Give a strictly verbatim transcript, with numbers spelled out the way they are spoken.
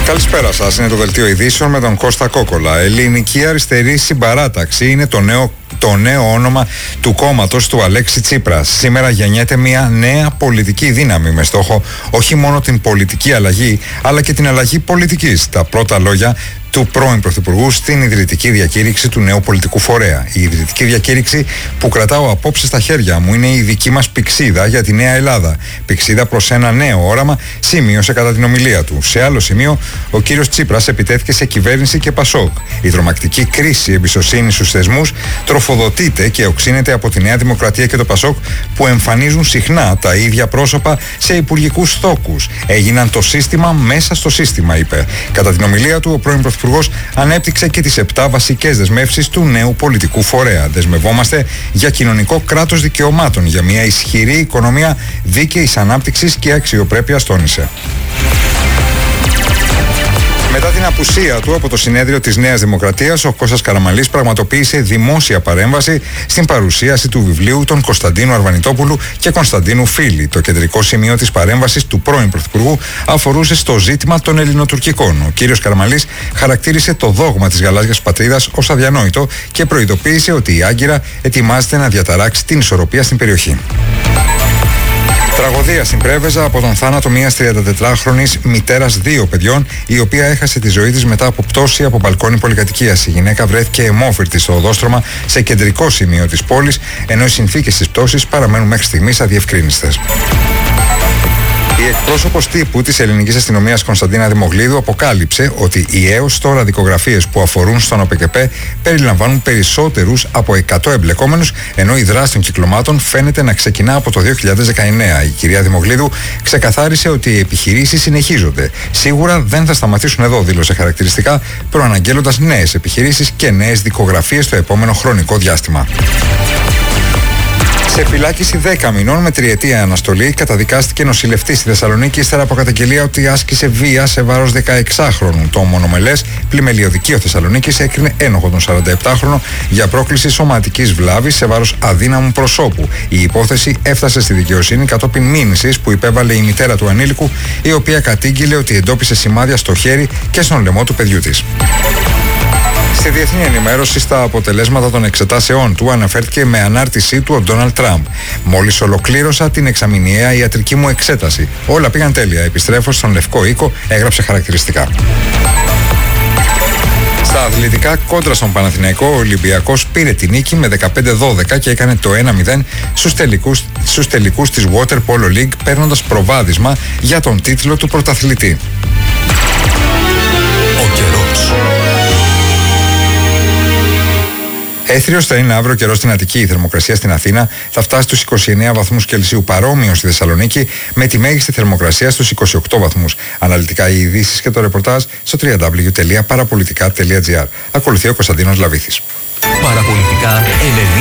Καλησπέρα σας. Είναι το δελτίο ειδήσεων με τον Κώστα Κόκολα. Ελληνική Αριστερή Συμπαράταξη είναι το νέο, το νέο όνομα του κόμματος του Αλέξη Τσίπρα. Σήμερα γεννιέται μια νέα πολιτική δύναμη με στόχο όχι μόνο την πολιτική αλλαγή, αλλά και την αλλαγή πολιτικής. Τα πρώτα λόγια του πρώην Πρωθυπουργού στην ιδρυτική διακήρυξη του νέου πολιτικού φορέα. Η ιδρυτική διακήρυξη που κρατάω απόψε στα χέρια μου είναι η δική μας πηξίδα για τη νέα Ελλάδα. Πηξίδα προς ένα νέο όραμα, σημείωσε κατά την ομιλία του. Σε άλλο σημείο, ο κύριος Τσίπρας επιτέθηκε σε κυβέρνηση και Πασόκ. Η τρομακτική κρίση εμπιστοσύνη στους θεσμούς τροφοδοτείται και οξύνεται από τη Νέα Δημοκρατία και το Πασόκ, που εμφανίζουν συχνά τα ίδια πρόσωπα σε υπουργικούς θόκους. Έγιναν το σύστημα μέσα στο σύστημα, είπε. Κατά την ομιλία του, ο πρώην Πρωθυπουργός ανέπτυξε και τις επτά βασικές δεσμεύσεις του νέου πολιτικού φορέα. Δεσμευόμαστε για κοινωνικό κράτος δικαιωμάτων, για μια ισχυρή οικονομία δίκαιης ανάπτυξης και αξιοπρέπειας, τόνισε. Μετά την απουσία του από το συνέδριο της Νέας Δημοκρατίας, ο Κώστας Καραμανλής πραγματοποίησε δημόσια παρέμβαση στην παρουσίαση του βιβλίου των Κωνσταντίνου Αρβανιτόπουλου και Κωνσταντίνου Φίλη. Το κεντρικό σημείο της παρέμβασης του πρώην Πρωθυπουργού αφορούσε στο ζήτημα των ελληνοτουρκικών. Ο κύριος Καραμανλής χαρακτήρισε το δόγμα της γαλάζιας πατρίδας ως αδιανόητο και προειδοποίησε ότι η Άγκυρα ετοιμάζεται να διαταράξει την ισορροπία στην περιοχή. Τραγωδία στην Πρέβεζα από τον θάνατο μιας τριαντατετράχρονης μητέρας δύο παιδιών, η οποία έχασε τη ζωή της μετά από πτώση από μπαλκόνι πολυκατοικίας. Η γυναίκα βρέθηκε αιμόφυρτη στο οδόστρωμα σε κεντρικό σημείο της πόλης, ενώ οι συνθήκες της πτώσης παραμένουν μέχρι στιγμής αδιευκρίνιστες. Η εκπρόσωπος τύπου της ελληνικής αστυνομίας Κωνσταντίνα Δημογλίδου αποκάλυψε ότι οι έως τώρα δικογραφίες που αφορούν στον ΟΠΕΚΕΠΕ περιλαμβάνουν περισσότερους από εκατό εμπλεκόμενους, ενώ η δράση των κυκλωμάτων φαίνεται να ξεκινά από το δύο χιλιάδες δεκαεννέα. Η κυρία Δημογλίδου ξεκαθάρισε ότι οι επιχειρήσεις συνεχίζονται. Σίγουρα δεν θα σταματήσουν εδώ, δήλωσε χαρακτηριστικά, προαναγγέλλοντας νέες επιχειρήσεις και νέες δικογραφίες στο επόμενο χρονικό διάστημα. Σε φυλάκιση δέκα μηνών με τριετία αναστολή καταδικάστηκε νοσηλευτή στη Θεσσαλονίκη ύστερα από καταγγελία ότι άσκησε βία σε βάρος δεκαεξάχρονου. Το μονομελές πλημελιωδικείο Θεσσαλονίκης έκρινε ένοχο τον σαρανταεπτάχρονο για πρόκληση σωματικής βλάβης σε βάρος αδύναμου προσώπου. Η υπόθεση έφτασε στη δικαιοσύνη κατόπιν μήνυσης που υπέβαλε η μητέρα του ανήλικου, η οποία κατήγγειλε ότι εντόπισε σημάδια στο χέρι και στον λαιμό του παιδιού της. Στη διεθνή ενημέρωση, στα αποτελέσματα των εξετάσεών του αναφέρθηκε με ανάρτησή του ο Ντόναλντ Τραμπ. Μόλις ολοκλήρωσα την εξαμηνιαία ιατρική μου εξέταση. Όλα πήγαν τέλεια. Επιστρέφω στον Λευκό Οίκο, έγραψε χαρακτηριστικά. Στα αθλητικά, κόντρα στον Παναθηναϊκό, ο Ολυμπιακός πήρε τη νίκη με δεκαπέντε δώδεκα και έκανε το ένα μηδέν στους τελικούς, στους τελικούς της Water Polo League, παίρνοντας προβάδισμα για τον τίτλο του πρωταθλητή. Ο καιρός. Έθριος θα είναι αύριο καιρό στην Αττική. Η θερμοκρασία στην Αθήνα θα φτάσει στους είκοσι εννέα βαθμούς Κελσίου, παρόμοιο στη Θεσσαλονίκη, με τη μέγιστη θερμοκρασία στους είκοσι οκτώ βαθμούς. Αναλυτικά οι ειδήσεις και το ρεπορτάζ στο double-u double-u double-u τελεία παραπολιτικά τελεία τζι άρ. Ακολουθεί ο Κωνσταντίνος Λαβίθης. Παραπολιτικά